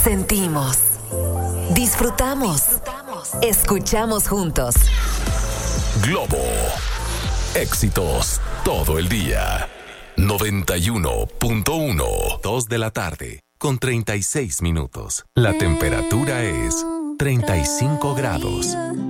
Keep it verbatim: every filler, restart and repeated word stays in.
Sentimos, disfrutamos, escuchamos juntos. Globo, éxitos todo el día. noventa y uno punto uno. Dos de la tarde con treinta y seis minutos. La temperatura es treinta y cinco grados.